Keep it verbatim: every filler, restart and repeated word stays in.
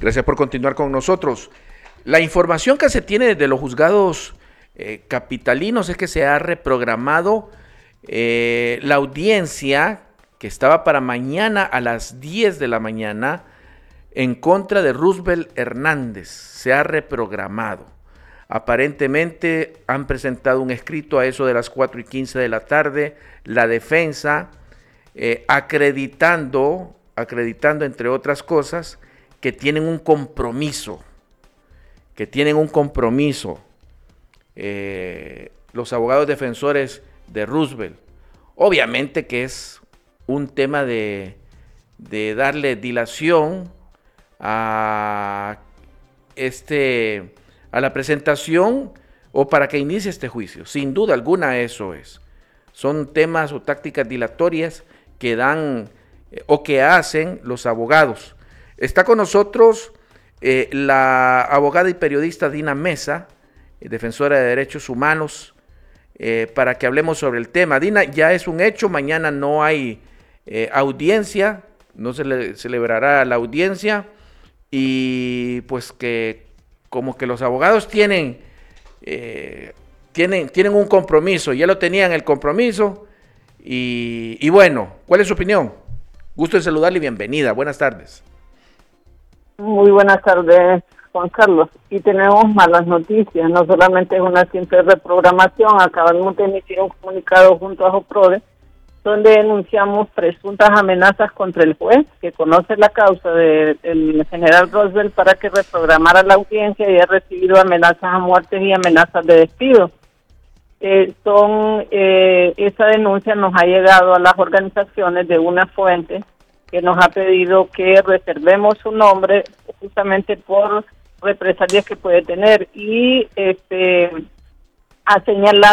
Gracias por continuar con nosotros. La información que se tiene de los juzgados eh, capitalinos es que se ha reprogramado eh, la audiencia que estaba para mañana a las diez de la mañana en contra de Roosevelt Hernández. Se ha reprogramado. Aparentemente han presentado un escrito a eso de las cuatro y quince de la tarde, la defensa, eh, acreditando, acreditando entre otras cosas, que tienen un compromiso, que tienen un compromiso eh, los abogados defensores de Roosevelt. Obviamente que es un tema de, de darle dilación a, este, a la presentación o para que inicie este juicio. Sin duda alguna eso es. Son temas o tácticas dilatorias que dan eh, o que hacen los abogados. Está con nosotros eh, la abogada y periodista Dina Mesa, eh, defensora de derechos humanos, eh, para que hablemos sobre el tema. Dina, ya es un hecho, mañana no hay eh, audiencia, no se le celebrará la audiencia y pues que como que los abogados tienen, eh, tienen, tienen un compromiso, ya lo tenían el compromiso y, y bueno, ¿cuál es su opinión? Gusto en saludarle y bienvenida, buenas tardes. Muy buenas tardes, Juan Carlos. Y tenemos malas noticias, no solamente es una simple reprogramación, acabamos de emitir un comunicado junto a JOPRODE, donde denunciamos presuntas amenazas contra el juez, que conoce la causa del de, general Roosevelt, para que reprogramara la audiencia y ha recibido amenazas a muertes y amenazas de despido. Eh, son eh, esa denuncia nos ha llegado a las organizaciones de una fuente que nos ha pedido que reservemos su nombre justamente por represalias que puede tener y este ha señalado